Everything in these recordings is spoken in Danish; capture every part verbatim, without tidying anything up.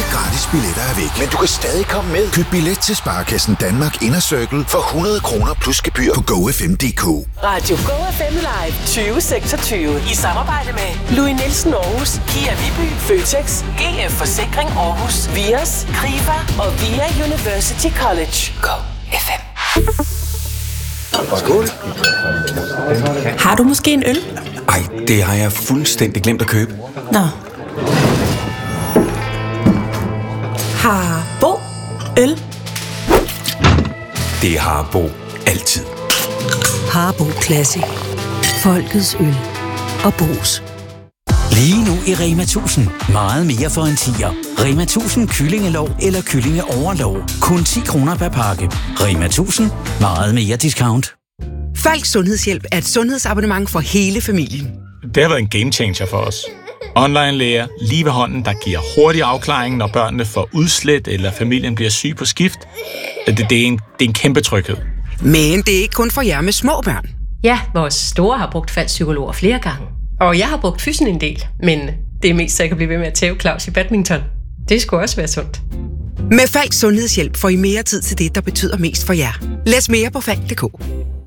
Alle gratis billetter er væk, men du kan stadig komme med. Køb billet til Sparekassen Danmark Inner Circle for hundrede kroner plus gebyr på go f m punktum d k. Radio Go F M Live tyve seksogtyve i samarbejde med Louis Nielsen Aarhus, Kia Viby, Føtex, G F Forsikring Aarhus, Vios, Krifa og Via University College. Go F M. Skål. Har du måske en øl? Ej, det har jeg fuldstændig glemt at købe. Nå. Har Bo øl? Det har Bo altid. Harbo Classic. Folkets øl og Bo's. Lige nu i Rema tusind. Meget mere for en tier. Rema tusind kyllingelov eller kyllingeoverlov. Kun ti kroner per pakke. Rema tusind. Meget mere discount. Falk Sundhedshjælp er et sundhedsabonnement for hele familien. Det har været en game changer for os. Online-læger lige ved hånden, der giver hurtig afklaring, når børnene får udslæt eller familien bliver syg på skift. Det, det, er, en, det er en kæmpe tryghed. Men det er ikke kun for jer med små børn. Ja, vores store har brugt Falks psykologer flere gange. Og jeg har brugt fysen en del, men det er mest så jeg kan blive ved med at tæve Claus i badminton. Det skulle også være sundt. Med Falks Sundhedshjælp får I mere tid til det, der betyder mest for jer. Læs mere på falk punktum d k.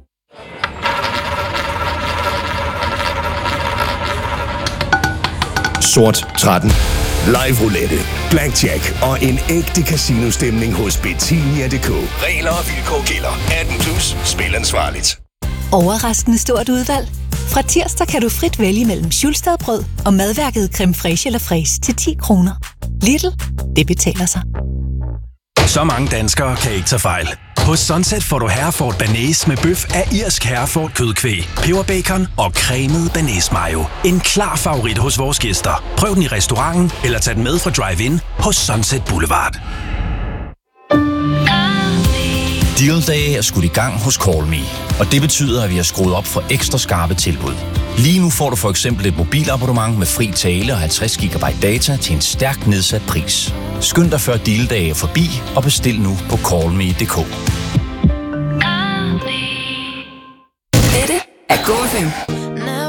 Sort tretten. Live roulette, blackjack og en ægte casino-stemning hos Betinia punktum d k. Regler og vilkår gælder. atten plus. Spil ansvarligt. Overraskende stort udvalg. Fra tirsdag kan du frit vælge mellem Schulstadbrød og madværket creme fraiche eller fraise til ti kroner. Lidl, det betaler sig. Så mange danskere kan ikke tage fejl. Hos Sunset får du Hereford Bearnaise med bøf af irsk Hereford kødkvæg, peberbacon og cremet Bearnaise mayo. En klar favorit hos vores gæster. Prøv den i restauranten eller tag den med fra drive-in hos Sunset Boulevard. Deal Day er skudt i gang hos Call Me, og det betyder, at vi har skruet op for ekstra skarpe tilbud. Lige nu får du for eksempel et mobilabonnement med fri tale og halvtreds gigabyte data til en stærkt nedsat pris. Skynd dig før Deal Day er forbi og bestil nu på call me punktum d k. Dette er Go F M.